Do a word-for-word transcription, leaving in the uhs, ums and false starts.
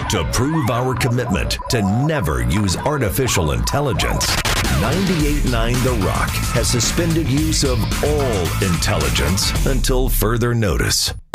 To prove our commitment to never use artificial intelligence, ninety-eight point nine The Rock has suspended use of all intelligence until further notice.